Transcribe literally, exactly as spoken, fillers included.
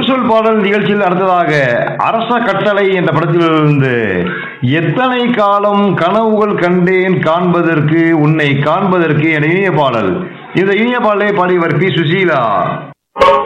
சொல் பாடல் நிகழ்ச்சியில் அடுத்ததாக அரச கட்டளை என்ற படத்திலிருந்து எத்தனை காலம் கனவுகள் கண்டேன் காண்பதற்கு உன்னை காண்பதற்கு என இனிய பாடல். இந்த இனிய பாடலை பாடியவர் பி சுசீலா.